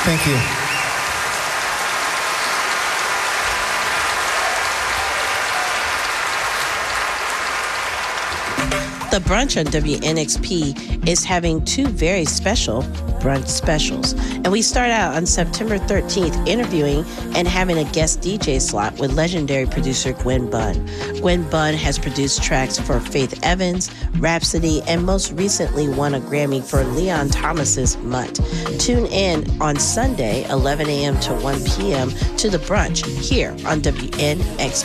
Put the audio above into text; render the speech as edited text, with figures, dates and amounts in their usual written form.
Thank you. The Brunch on WNXP is having two very special brunch specials. And we start out on September 13th interviewing and having a guest DJ slot with legendary producer Gwen Bunn. Gwen Bunn has produced tracks for Faith Evans, Rhapsody, and most recently won a Grammy for Leon Thomas's Mutt. Tune in on Sunday, 11 a.m. to 1 p.m. to The Brunch here on WNXP.